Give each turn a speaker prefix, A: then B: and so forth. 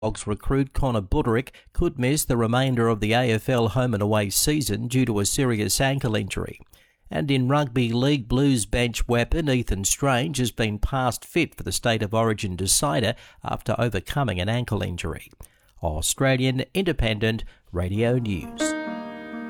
A: Bulldogs recruit Connor Buderick could miss the remainder of the AFL home and away season due to a serious ankle injury. And in rugby league, Blues bench weapon Ethan Strange has been passed fit for the State of Origin decider after overcoming an ankle injury. Australian Independent Radio News.